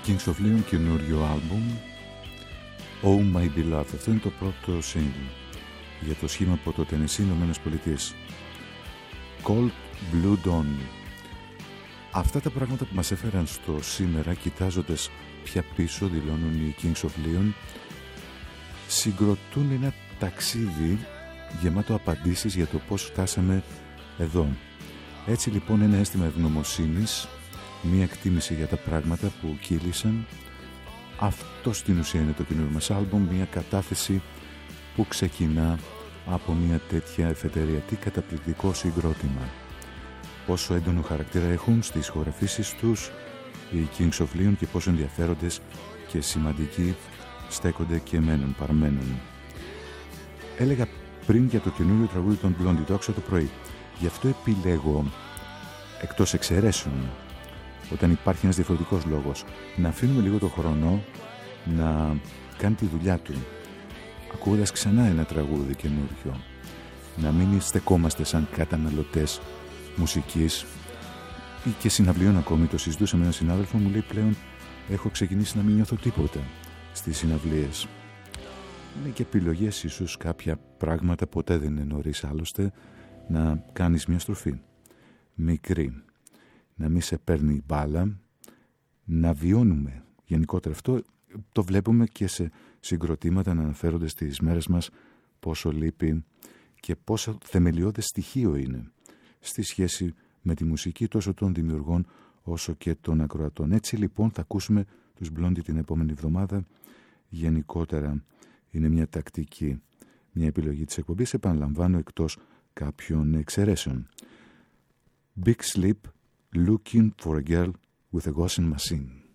Kings of Leon, καινούριο άλμπουμ, Oh My Beloved. Αυτό είναι το πρώτο single για το σχήμα από το Τενεσσί, Ηνωμένες Πολιτείες. Cold Blue Dawn. Αυτά τα πράγματα που μας έφεραν στο σήμερα, κοιτάζοντας πια πίσω, δηλώνουν οι Kings of Leon, συγκροτούν ένα ταξίδι γεμάτο απαντήσεις για το πώς φτάσαμε εδώ. Έτσι λοιπόν ένα αίσθημα ευγνωμοσύνης, μία εκτίμηση για τα πράγματα που κύλησαν. Αυτό στην ουσία είναι το καινούριο μας άλμπομ, μία κατάθεση που ξεκινά από μία τέτοια εφετεριατή καταπληκτικό συγκρότημα. Πόσο έντονο χαρακτήρα έχουν στις χορευτήσεις τους οι Kings of Leon και πόσο ενδιαφέροντες και σημαντικοί στέκονται και μένουν, παραμένουν. Έλεγα πριν για το καινούριο τραγούδι των Blondie, το άκουσα το πρωί. Γι' αυτό επιλέγω, εκτός εξαιρέσεων, όταν υπάρχει ένας διαφορετικός λόγος, να αφήνουμε λίγο το χρόνο να κάνει τη δουλειά του, ακούγοντας ξανά ένα τραγούδι καινούριο. Να μην στεκόμαστε σαν καταναλωτές μουσικής ή και συναυλίων ακόμη. Το συζητούσα με έναν συνάδελφο, μου λέει πλέον έχω ξεκινήσει να μην νιώθω τίποτα στις συναυλίες. Είναι και επιλογές, ίσως κάποια πράγματα, ποτέ δεν είναι νωρίς άλλωστε, να κάνεις μια στροφή μικρή, να μην σε παίρνει η μπάλα, να βιώνουμε γενικότερα. Αυτό το βλέπουμε και σε συγκροτήματα να αναφέρονται στις μέρες μας, πόσο λείπει και πόσο θεμελιώδες στοιχείο είναι στη σχέση με τη μουσική τόσο των δημιουργών όσο και των ακροατών. Έτσι λοιπόν θα ακούσουμε τους Blondie την επόμενη εβδομάδα. Γενικότερα είναι μια τακτική, μια επιλογή της εκπομπής, επαναλαμβάνω, εκτός κάποιων εξαιρέσεων. Big Sleep, Looking for a Girl with a Washing Machine.